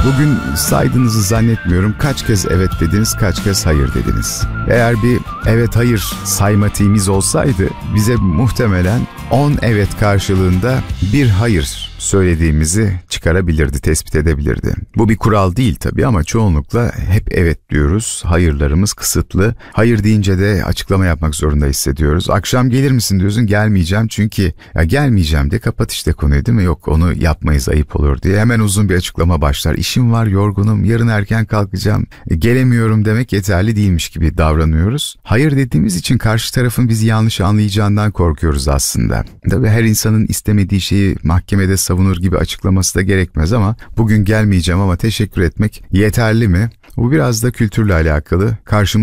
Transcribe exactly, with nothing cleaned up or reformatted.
Bugün saydığınızı zannetmiyorum. Kaç kez evet dediniz, kaç kez hayır dediniz. Eğer bir evet hayır saymatiğimiz olsaydı bize muhtemelen on evet karşılığında bir hayır söylediğimizi çıkarabilirdi, tespit edebilirdi. Bu bir kural değil tabii ama çoğunlukla hep evet diyoruz. Hayırlarımız kısıtlı. Hayır deyince de açıklama yapmak zorunda hissediyoruz. Akşam gelir misin diyorsun, gelmeyeceğim çünkü ya gelmeyeceğim de kapat işte konuyu, değil mi? Yok, onu yapmayız, ayıp olur diye. Hemen uzun bir açıklama başlar. İşim var, yorgunum, yarın erken kalkacağım, e, gelemiyorum demek yeterli değilmiş gibi davranıyoruz. Hayır dediğimiz için karşı tarafın bizi yanlış anlayacağından korkuyoruz aslında. Tabii her insanın istemediği şeyi mahkemede savunur gibi açıklaması da gerekmez ama bugün gelmeyeceğim ama teşekkür etmek yeterli mi? Bu biraz da kültürle alakalı. Karşımızdaki